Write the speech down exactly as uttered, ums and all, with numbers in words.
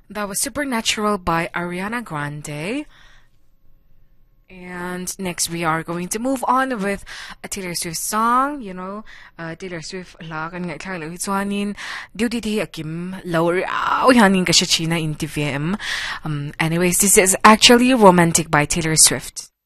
That was Supernatural by Ariana Grande. And next we are going to move on with a Taylor Swift song. You know, uh, Taylor Swift la kan nga itlai lo hitsuanin duty di akim lower aw hanin ka siya china in T V M. Um, anyways, this is actually Romantic by Taylor Swift.